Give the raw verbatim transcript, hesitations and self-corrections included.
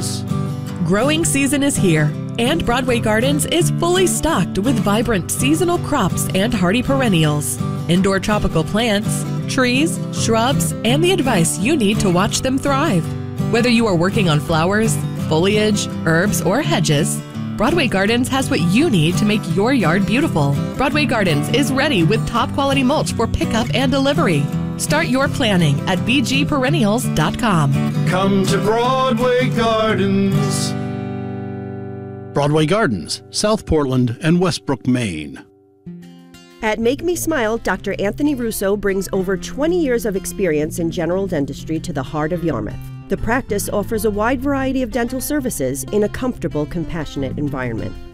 Gardens. Growing season is here, and Broadway Gardens is fully stocked with vibrant seasonal crops and hardy perennials, indoor tropical plants, trees, shrubs, and the advice you need to watch them thrive. Whether you are working on flowers, foliage, herbs, or hedges, Broadway Gardens has what you need to make your yard beautiful. Broadway Gardens is ready with top quality mulch for pickup and delivery. Start your planning at b g perennials dot com. Come to Broadway Gardens. Broadway Gardens, South Portland and Westbrook, Maine. At Make Me Smile, Doctor Anthony Russo brings over twenty years of experience in general dentistry to the heart of Yarmouth. The practice offers a wide variety of dental services in a comfortable, compassionate environment.